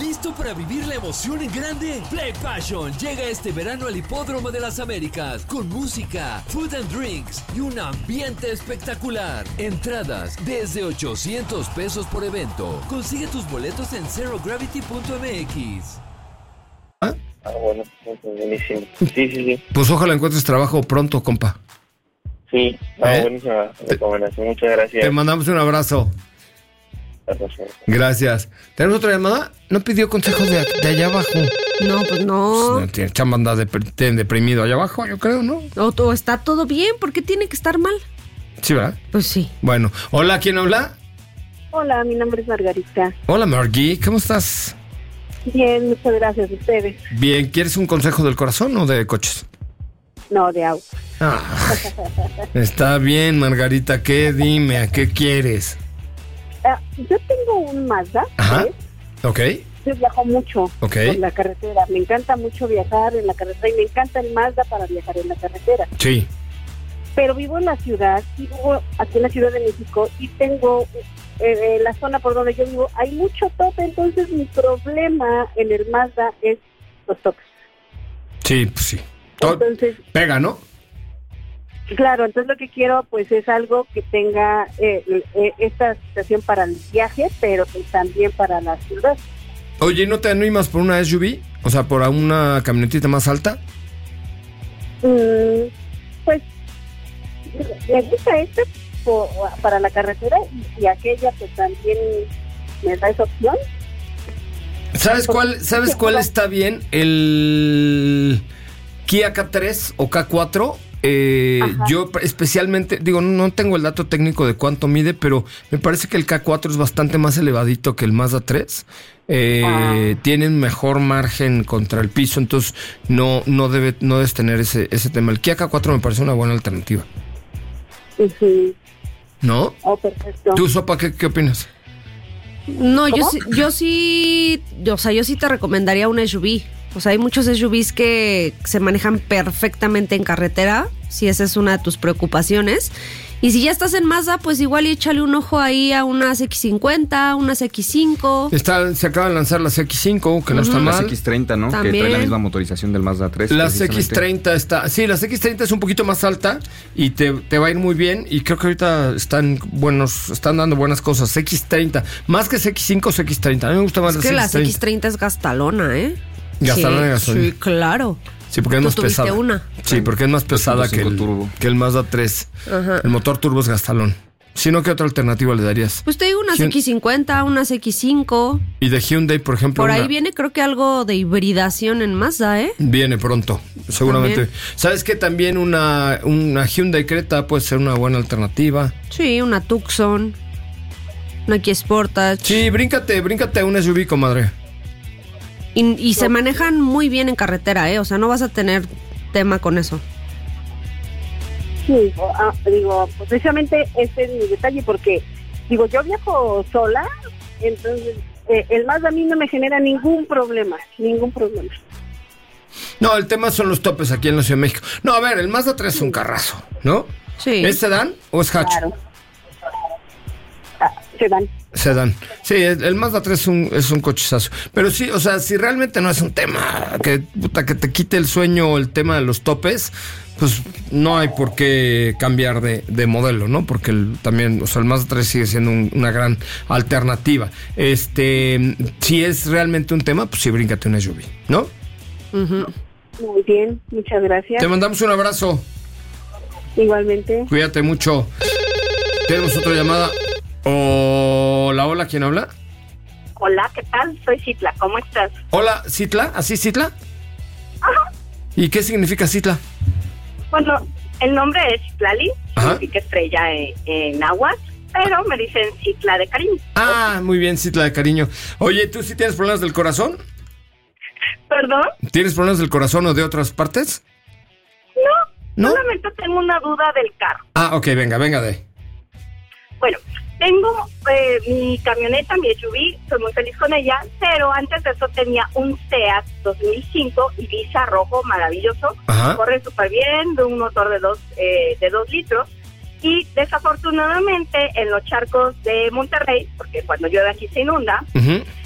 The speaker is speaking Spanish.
¿Listo para vivir la emoción en grande? Play Passion llega este verano al Hipódromo de las Américas con música, food and drinks y un ambiente espectacular. Entradas desde $800 por evento. Consigue tus boletos en zerogravity.mx. Bueno, buenísimo. Sí. Pues ojalá encuentres trabajo pronto, compa. Sí, buenísima recomendación. Muchas gracias. Te mandamos un abrazo. Gracias. ¿Tenemos otra llamada? ¿No pidió consejos de allá abajo? No, pues no. Pues, tiene chamba, anda deprimido allá abajo, yo creo, ¿no? O está todo bien, ¿por qué tiene que estar mal? Sí, ¿verdad? Pues sí. Bueno, hola, ¿quién habla? Hola, mi nombre es Margarita. Hola, Margui, ¿cómo estás? Bien, muchas gracias. ¿Ustedes? Bien, ¿quieres un consejo del corazón o de coches? No, de auto. Está bien, Margarita, ¿qué? Dime, ¿a qué quieres? Yo tengo un Mazda. Ajá, ok. Yo viajo mucho por la carretera. Me encanta mucho viajar en la carretera y me encanta el Mazda para viajar en la carretera. Sí. Pero vivo en la ciudad, vivo aquí en la Ciudad de México y tengo la zona por donde yo vivo, hay mucho tope, entonces mi problema en el Mazda es los topes. Sí, pues sí. Entonces, pega, ¿no? Claro, entonces lo que quiero pues es algo que tenga esta situación para el viaje, pero pues también para la ciudad. Oye, ¿no te animas por una SUV? O sea, por una camionetita más alta. Pues me gusta esta para la carretera y aquella pues también me da esa opción. ¿Sabes cuál está bien? El Kia K3 o K4. Yo especialmente, digo, no tengo el dato técnico de cuánto mide, pero me parece que el K4 es bastante más elevadito que el Mazda 3. Tienen mejor margen contra el piso, entonces no debes tener ese tema. El Kia K4 me parece una buena alternativa. Uh-huh. ¿No? Oh, perfecto. ¿Tú, Sopa, qué opinas? No, yo sí te recomendaría un SUV. O sea, hay muchos SUVs que se manejan perfectamente en carretera, si esa es una de tus preocupaciones. Y si ya estás en Mazda, pues igual y échale un ojo ahí a unas X50, unas X5. Se acaba de lanzar las X5, que no está mal. Las X30, ¿no? También. Que trae la misma motorización del Mazda 3. Las X30 está... Sí, las X30 es un poquito más alta y te va a ir muy bien. Y creo que ahorita están dando buenas cosas. X30. Más que X5, X30. A mí me gusta más las X30. Es que las X30 es gastalona, ¿eh? Gastalona de gasolina. Sí, claro. Sí, porque es más pesada. Una. Sí, porque es más pesada que el Mazda 3. Ajá. El motor turbo es gastalón. Si no, ¿qué otra alternativa le darías? Pues te digo unas X50, unas X5. Y de Hyundai, por ejemplo. Por ahí viene, creo que algo de hibridación en Mazda, ¿eh? Viene pronto, seguramente. También. ¿Sabes qué? También una Hyundai Creta puede ser una buena alternativa. Sí, una Tucson, una Kia Sportage. Sí, bríncate a una SUV, comadre. Y se manejan muy bien en carretera, ¿eh? O sea, no vas a tener tema con eso. Sí, pues precisamente ese es mi detalle, porque, yo viajo sola, entonces el Mazda a mí no me genera ningún problema. No, el tema son los topes aquí en la Ciudad de México. No, a ver, el Mazda 3 es un carrazo, ¿no? Sí. ¿Es sedán o es hatch? Claro. Sedán. Sí, el Mazda 3 es un cochezazo. Pero sí, o sea, si realmente no es un tema que te quite el sueño el tema de los topes, pues no hay por qué cambiar de modelo, ¿no? Porque también, o sea, el Mazda 3 sigue siendo una gran alternativa. Si es realmente un tema, pues sí, bríncate una SUV, ¿no? Uh-huh. Muy bien, muchas gracias. Te mandamos un abrazo. Igualmente. Cuídate mucho. Tenemos otra llamada. Hola, ¿quién habla? Hola, ¿qué tal? Soy Citla, ¿cómo estás? Hola, ¿Citla? ¿Así Citla? Ajá. ¿Y qué significa Citla? Bueno, el nombre es Citlali, significa estrella en náhuatl, pero me dicen Citla de cariño. Ah, muy bien, Citla de cariño. Oye, ¿tú sí tienes problemas del corazón? ¿Perdón? ¿Tienes problemas del corazón o de otras partes? No, solamente tengo una duda del carro. Ah, ok, venga de. Bueno, tengo mi camioneta, mi SUV, soy muy feliz con ella, pero antes de eso tenía un Seat 2005 Ibiza rojo maravilloso. Ajá. Corre súper bien, de un motor de 2 litros, y desafortunadamente en los charcos de Monterrey, porque cuando llueve aquí se inunda,